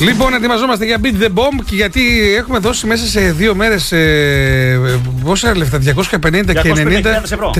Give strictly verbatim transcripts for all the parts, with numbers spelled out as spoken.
Λοιπόν, ετοιμαζόμαστε για Beat the Bomb και γιατί έχουμε δώσει μέσα σε δύο μέρες ε, πόσα λεφτά, διακόσια πενήντα και ενενήντα,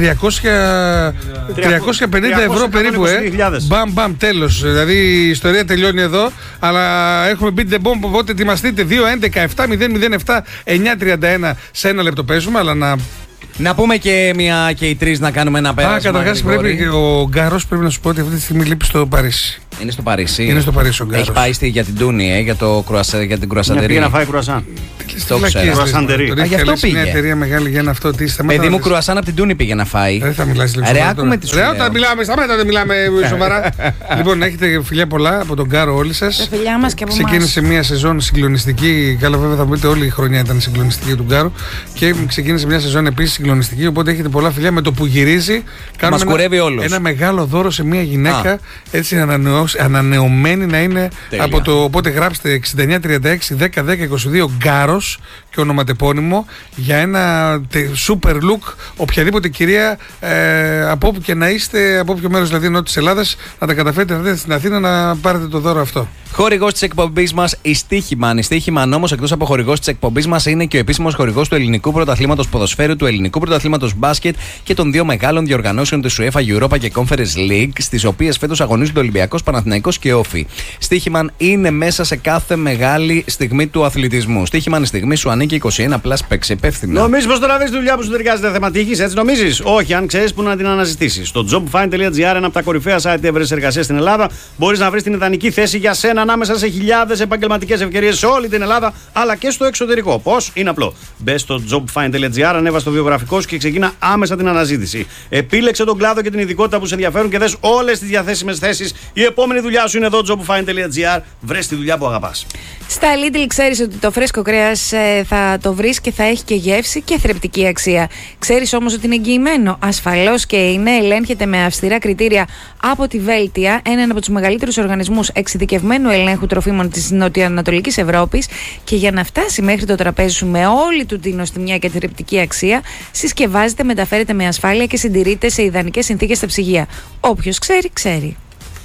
τριακόσια πενήντα ευρώ περίπου. Ε. Μπαμ, μπαμ, τέλος. Δηλαδή η ιστορία τελειώνει εδώ, αλλά έχουμε Beat the Bomb, οπότε ετοιμαστείτε. Δύο έντεκα επτά μηδέν μηδέν επτά εννιά τριάντα ένα σε ένα λεπτό παίζουμε, αλλά να. Να πούμε και μια και οι τρεις να κάνουμε ένα πέρασμα. Α, καταρχάς πρέπει, ο Γκάρος πρέπει να σου πω ότι αυτή τη στιγμή λείπει στο Παρίσι. Είναι στο Παρίσι. Είναι στο Παρίσι ο Γκάρος. Έχει πάει στη, για την Τούνη, ε, για, το κρουασα, για την κρουασαντερή. Πήγε να φάει κρουασάν. Το ξέρω. Κρουασαντερή. Α, γι' αυτό πήγε. Μια εταιρεία μεγάλη για ένα αυτό. Τι σταματά. Παιδί μου, κρουασάν από την Τούνη πήγε να φάει. Δεν θα μιλάς λίγο. Ρε, άκουμε τι σου λέω. Ρε, όταν μιλάμε, σταμάτα δεν μιλάμε σοβαρά. Λοιπόν, έχετε φιλιά πολλά από τον Γκάρο όλοι σας. Τα φιλιά μας και από εμάς. Ξεκίνησε μια σεζόν συγκλονιστική. Καλά, βέβαια θα μου πείτε όλη η χρονιά ήταν συγκλονιστική του Γκάρου. Και ξεκίνησε μια σεζόν επίσης συγκλονιστική. Οπότε έχετε πολλά φιλιά. Με το που γυρίζει, κάνουμε ένα, ένα μεγάλο δώρο σε μια γυναίκα. Α. Έτσι ανανεωμένη να είναι. Τέλεια. Από το. Οπότε γράψτε εξήντα εννιά τριάντα έξι δέκα δέκα είκοσι δύο Γκάρος και ονοματεπώνυμο για ένα super look. Οποιαδήποτε κυρία ε, από όπου και να είστε, από όποιο μέρος δηλαδή της Ελλάδας, να τα καταφέρετε να έρθετε στην Αθήνα να πάρετε το δώρο αυτό. Χορηγός της εκπομπής μας η Στίχημαν. Η Στίχημαν όμως, εκτός από χορηγός της εκπομπής μας, είναι και ο επίσημος χορηγός του Ελληνικού Πρωταθλήματος Ποδοσφαίρου, του Ελληνικού Πρωταθλήματος Μπάσκετ και των δύο μεγάλων διοργανώσεων της UEFA Europa και Conference League, στις οποίες φέτος αγωνίζονται Ολυμπιακός, Παναθηναϊκός και Όφη. Στίχημαν είναι μέσα σε κάθε μεγάλη στιγμή του αθλητισμού. Στίχημαν, η στιγμή σου ανήκει. είκοσι ένα πλας, παίξε υπεύθυνα. Νομίζεις πως τώρα βρεις δουλειά που σου ταιριάζεται θεματικής, έτσι νομίζεις? Όχι, αν ξέρεις που να την αναζητήσεις. Στο jobfind.gr, ένα από τα κορυφαία site έβρεσης εργασίας στην Ελλάδα, μπορείς να βρεις την ιδανική θέση για σένα ανάμεσα σε χιλιάδες επαγγελματικές ευκαιρίες σε όλη την Ελλάδα αλλά και στο εξωτερικό. Πώς? Είναι απλό. Μπες στο jobfind.gr, ανέβασε το βιογραφικό σου και ξεκίνα άμεσα την αναζήτηση. Επίλεξε τον κλάδο και την ειδικότητα που σε ενδιαφέρουν και δες όλες τις διαθέσιμες θέσεις. Η επόμενη δουλειά σου είναι εδώ, jobfind.gr. Βρες τη δουλειά που αγαπάς. Στα Lidl ξέρεις ότι το φρέσκο κρέας ε, θα το βρεις και θα έχει και γεύση και θρεπτική αξία. Ξέρεις όμως ότι είναι εγγυημένο? Ασφαλώς και είναι. Ελέγχεται με αυστηρά κριτήρια από τη Βέλτια, έναν από τους μεγαλύτερους οργανισμούς εξειδικευμένου ελέγχου τροφίμων της Νοτιοανατολικής Ευρώπης, και για να φτάσει μέχρι το τραπέζι σου με όλη του την νοστιμιά και θρεπτική αξία, συσκευάζεται, μεταφέρεται με ασφάλεια και συντηρείται σε ιδανικές συνθήκες στα ψυγεία. Όποιος ξέρει, ξέρει.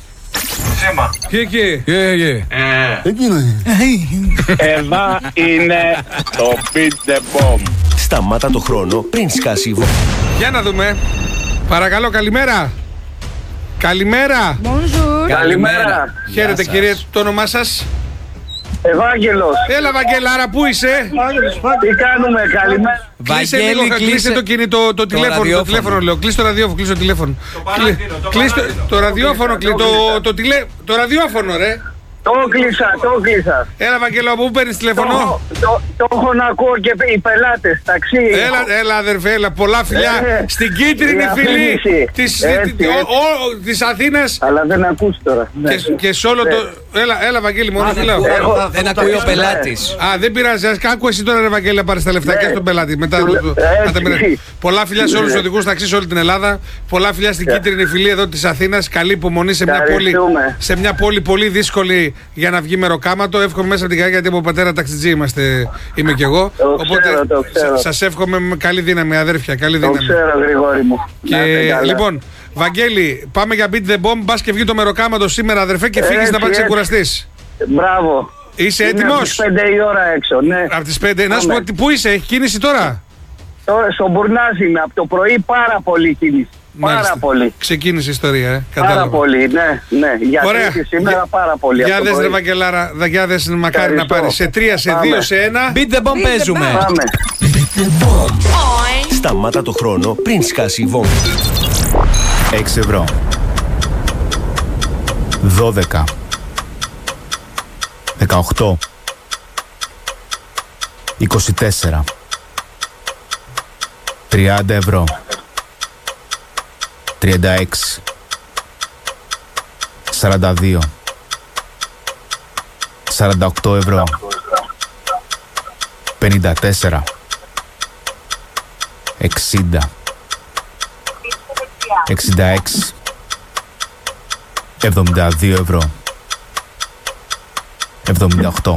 Σήμα. Και και. Και και. Εκείνο είναι. Εδώ είναι το Beat the Bomb. Σταμάτα το χρόνο πριν σκάσει η βόμβα. Για να δούμε. Παρακαλώ, καλημέρα. Καλημέρα. Bonjour. Καλημέρα. Χαίρετε κύριε, το όνομά σας? Ευάγγελος. Έλα Βαγγελάρα, πού είσαι? Τι κάνουμε, καλημέρα. Κλείσε λίγο, κλείσε το κινητό, το τηλέφωνο, το τηλέφωνο λέω, κλείσε το ραδιόφωνο, κλείσε το τηλέφωνο. Κλείσε το ραδιόφωνο, το ραδιόφωνο ρε. Το κλείσα, το κλείσα. Έλα Βαγγέλο, από πού παίρνεις τηλέφωνο? Το, το, το έχω να ακούω και οι πελάτες, ταξί. Έλα, έλα αδερφέ, έλα, πολλά φιλιά ε, στην κίτρινη φυλή της, έτσι, της, ο, ο, της Αθήνας. Αλλά δεν ακούς τώρα. Και, και σε όλο το... Έλα, έλα Βαγγέλη, μόνο φιλάω. Δεν ακούει ο πελάτης. Α, δεν πειράζει, άκου εσύ τώρα ρε Βαγγέλη να πάρεις τα λεφτά και στον πελάτη. Μετά, πολλά φιλιά σε όλους τους οδηγούς ταξί σε όλη την Ελλάδα. Πολλά φιλιά στην κίτρινη φυλή εδώ της Αθήνας. Καλή υπομονή σε μια πόλη, σε μια πόλη πολύ δύσκολη για να βγει μεροκάματο. Εύχομαι μέσα από την καρδιά, γιατί από πατέρα ταξιτζή είμαστε, είμαι κι εγώ. Το Οπότε ξέρω, το ξέρω. σας εύχομαι με καλή δύναμη, αδέρφια. Καλή δύναμη. Το ξέρω, Γρηγόρη μου. Και λοιπόν, Βαγγέλη, πάμε για Beat the Bomb. Μπας και βγει το μεροκάματο σήμερα, αδερφέ, και φύγεις να πάει ξεκουραστείς. Μπράβο. Είσαι Είναι έτοιμος? από τις πέντε η ώρα έξω, ναι. Από τις πέντε. Να σου πω, πού είσαι, έχει κίνηση τώρα? Τώρα στο Μπουρνάζ είμαι, από το πρωί πάρα πολύ κίνηση. Μάλιστα. Πάρα πολύ. Ξεκίνησε η ιστορία, ε. Πάρα Κατάλαβα. πολύ, ναι, ναι. Για τρίτη σήμερα για... πάρα πολύ. Για δες ρε Βαγγελάρα, για δες μακάρι να πάρεις. Σε τρία, σε Πάμε. δύο, σε ένα. Beat the Bomb παίζουμε. Πάμε. Beat the Bomb. Σταμάτα το χρόνο πριν σκάσει η βόμβα. έξι ευρώ. δώδεκα. δεκαοκτώ. είκοσι τέσσερα. τριάντα ευρώ. τριάντα έξι. σαράντα δύο. σαράντα οκτώ ευρώ. πενήντα τέσσερα. εξήντα. εξήντα έξι. εβδομήντα δύο ευρώ. εβδομήντα οκτώ.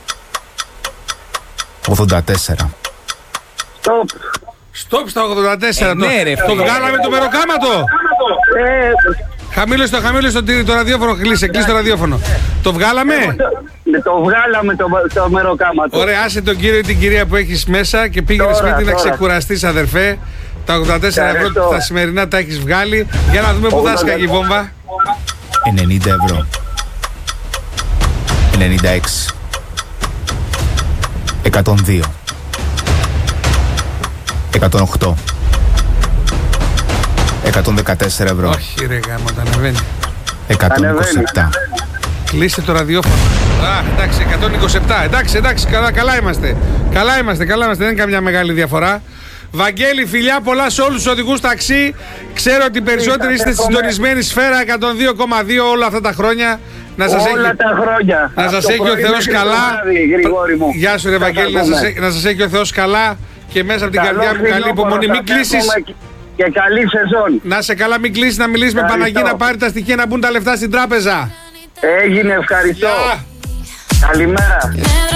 ογδόντα τέσσερα. Στοπ. Στοπ στα ογδόντα τέσσερα. Ε, το, ναι, ρε, το φίλε. βγάλαμε το μεροκάματο. Ε, Χαμήλωσε το, χαμήλωσε το, το ραδιόφωνο. Κλείσε, κλείσε το ραδιόφωνο. Το βγάλαμε. το βγάλαμε το, το μεροκάματο. Ωραία, άσε τον κύριο ή την κυρία που έχεις μέσα και πήγαινε Τώρα, σπίτι να τώρα. ξεκουραστείς, αδερφέ. Τα ογδόντα τέσσερα ευρώ Ευχαριστώ. τα σημερινά τα έχεις βγάλει. Για να δούμε που θα σκάγει η βόμβα. ενενήντα ευρώ. ενενήντα έξι. εκατόν δύο. εκατόν οκτώ. εκατόν δεκατέσσερα ευρώ. Όχι ρε γάμο, τα ανεβαίνει. εκατόν είκοσι επτά. Κλείστε το ραδιόφωνο. Α, εντάξει, εκατόν είκοσι επτά. Εντάξει, εντάξει, καλά, καλά είμαστε. Καλά είμαστε, καλά είμαστε. Δεν είναι καμιά μεγάλη διαφορά. Βαγγέλη, φιλιά πολλά σε όλους τους οδηγούς ταξί. Ξέρω ότι περισσότεροι είστε συντονισμένοι Σφαίρα εκατόν δύο κόμμα δύο όλα αυτά τα χρόνια. Να σας Όλα έχει, τα χρόνια. να σας Το έχει ο πρωί Θεός μέχρι το καλά. βράδυ, Γρηγόρη μου. Γεια σου ρε Θα Βαγγέλη, τα να σας, πούμε. έχει- να σας έχει ο Θεός καλά. Και μέσα από την Καλό καρδιά μου καλή φθινόπωρο υπομονή. θα Μην κλείσεις. έχουμε Και καλή σεζόν. Να σε καλά, μην κλείσεις να μιλήσεις με Ευχαριστώ. Παναγί να πάρει τα στοιχεία να μπουν τα λεφτά στην τράπεζα. Έγινε, ευχαριστώ. Γεια. Καλημέρα.